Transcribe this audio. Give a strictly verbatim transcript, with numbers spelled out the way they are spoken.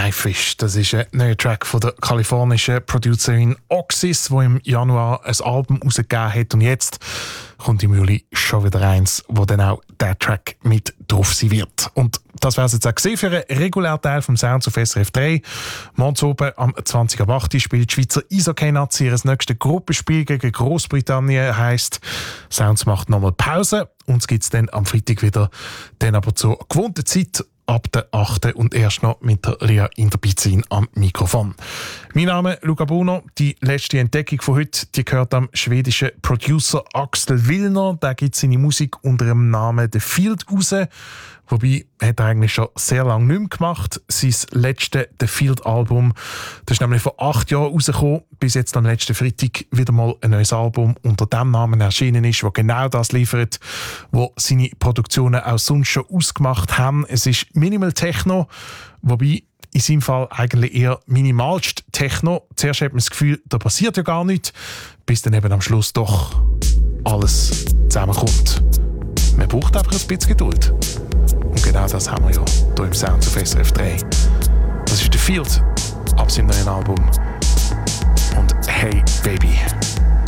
Knifefish, das ist ein neuer Track von der kalifornischen Producerin Oxys, die im Januar ein Album rausgegeben hat. Und jetzt kommt im Juli schon wieder eins, wo dann auch der Track mit drauf sein wird. Und das wäre es jetzt auch gesehen für einen regulären Teil vom Sounds auf S R F drei. Morgens oben am zwanzig Uhr acht spielt die Schweizer Eishockey-Nazi ihr nächstes Gruppenspiel gegen Großbritannien. Heisst, Sounds macht nochmal Pause und es gibt es dann am Freitag wieder, dann aber zur gewohnten Zeit ab der achten und erst noch mit der Ria Interbizin am Mikrofon. Mein Name ist Luca Bruno. Die letzte Entdeckung von heute die gehört am schwedischen Producer Axel Willner. Der gibt seine Musik unter dem Namen The Field raus. Wobei, hat er eigentlich schon sehr lange nicht mehr gemacht. Sein letztes The Field-Album, das ist nämlich vor acht Jahren rausgekommen, bis jetzt am letzten Freitag wieder mal ein neues Album unter dem Namen erschienen ist, das genau das liefert, was seine Produktionen auch sonst schon ausgemacht haben. Es ist Minimal Techno, wobei in seinem Fall eigentlich eher minimalst Techno. Zuerst hat man das Gefühl, da passiert ja gar nichts, bis dann eben am Schluss doch alles zusammenkommt. Man braucht einfach ein bisschen Geduld. Und genau das haben wir ja hier im Sounds auf S R F drei. Das ist The Field ab seinem neuen Album. Und Hey Baby.